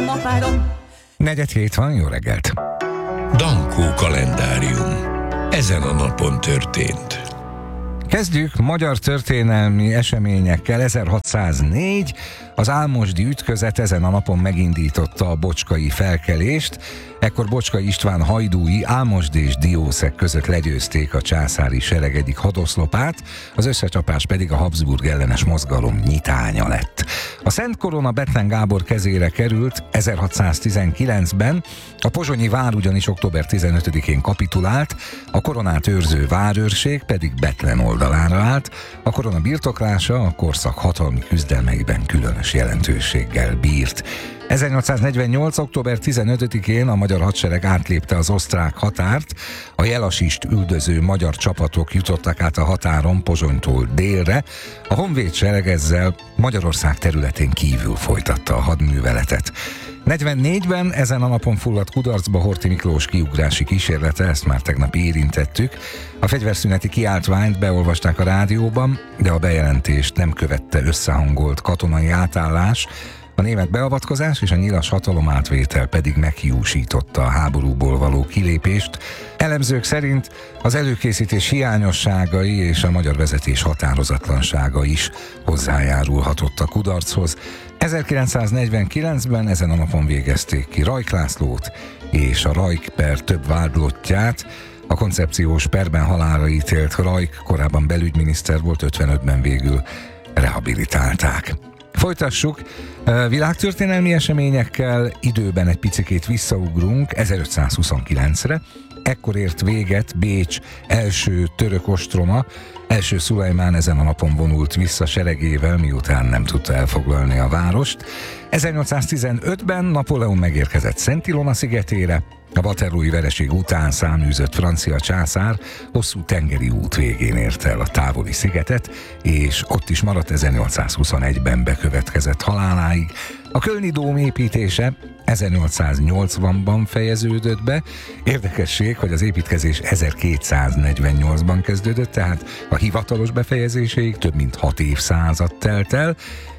napáron. 4:07 van, jó reggelt! Dankó kalendárium. Ezen a napon történt. Kezdjük magyar történelmi eseményekkel. 1604, az álmosdi ütközet ezen a napon megindította a bocskai felkelést. Ekkor Bocskai István hajdúi Álmosd és Diószeg között legyőzték a császári sereg egyik hadoszlopát, az összecsapás pedig a Habsburg ellenes mozgalom nyitánya lett. A Szent Korona Bethlen Gábor kezére került 1619-ben, a pozsonyi vár ugyanis október 15-én kapitulált, a koronát őrző várőrség pedig Bethlen oldalára állt, a korona birtoklása a korszak hatalmi küzdelmeiben különös jelentőséggel bírt. 1848. október 15-én a magyar hadsereg átlépte az osztrák határt, a Jelasist üldöző magyar csapatok jutottak át a határon Pozsonytól délre, a honvéd sereg ezzel Magyarország területén kívül folytatta a hadműveletet. 44-ben ezen a napon fulladt kudarcba Horthy Miklós kiugrási kísérlete, ezt már tegnap érintettük. A fegyverszüneti kiáltványt beolvasták a rádióban, de a bejelentést nem követte összehangolt katonai átállás, a német beavatkozás és a nyilas hatalomátvétel pedig meghiúsította a háborúból való kilépést. Elemzők szerint az előkészítés hiányosságai és a magyar vezetés határozatlansága is hozzájárulhatott a kudarchoz. 1949-ben ezen a napon végezték ki Rajk Lászlót és a Rajk per több vádlottját. A koncepciós perben halálra ítélt Rajk korábban belügyminiszter volt, 55-ben végül rehabilitálták. Folytassuk világtörténelmi eseményekkel, időben egy picikét visszaugrunk 1529-re. Ekkor ért véget Bécs első török ostroma, első Szulajmán ezen a napon vonult vissza seregével, miután nem tudta elfoglalni a várost. 1815-ben Napóleon megérkezett Szent Ilona szigetére, a waterlooi vereség után száműzött francia császár hosszú tengeri út végén érte el a távoli szigetet, és ott is maradt 1821-ben bekövetkezett haláláig. A Kölni dóm építése 1880-ban fejeződött be. Érdekesség, hogy az építkezés 1248-ban kezdődött, tehát a hivatalos befejezéséig több mint 6 évszázad telt el.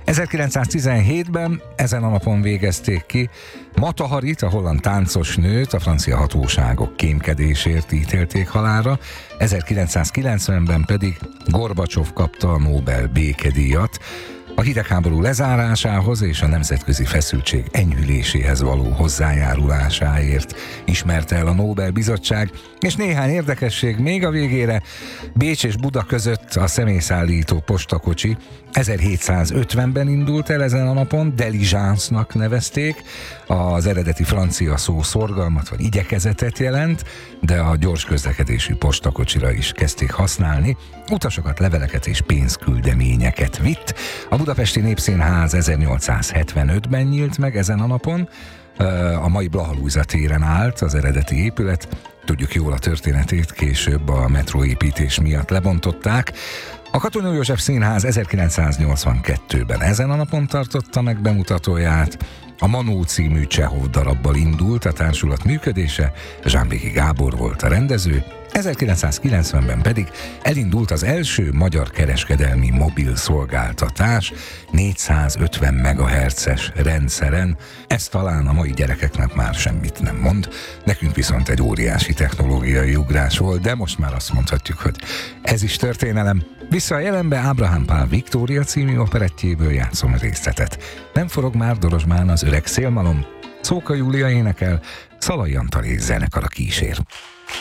1917-ben ezen a napon végezték ki Mata Harit, a holland táncos nőt, a francia hatóságok kémkedésért ítélték halálra, 1990-ben pedig Gorbacsov kapta a Nobel békedíjat, a hidegháború lezárásához és a nemzetközi feszültség enyhüléséhez való hozzájárulásáért ismerte el a Nobel-bizottság, és néhány érdekesség még a végére. Bécs és Buda között a személyszállító postakocsi 1750-ben indult el ezen a napon, diligence-nak nevezték, az eredeti francia szó szorgalmat vagy igyekezetet jelent, de a gyors közlekedésű postakocsira is kezdték használni, utasokat, leveleket és pénzküldeményeket vitt. A Budapesti Népszínház 1875-ben nyílt meg ezen a napon, a mai Blaha Lujza téren állt az eredeti épület, tudjuk jól a történetét, később a metróépítés miatt lebontották. A Katona József Színház 1982-ben ezen a napon tartotta meg bemutatóját, a Manó című Csehov darabbal indult a társulat működése, Zsámbéki Gábor volt a rendező, 1990-ben pedig elindult az első magyar kereskedelmi mobil szolgáltatás 450 MHz-es rendszeren. Ez talán a mai gyerekeknek már semmit nem mond, nekünk viszont egy óriási technológiai ugrás volt, de most már azt mondhatjuk, hogy ez is történelem. Vissza a jelenbe Ábrahám Pál Viktória című operettjéből játszom részletet. Nem forog már Dorozsmán az öreg szélmalom, Szóka Júlia énekel, Szalai Antal és zenekara kísér.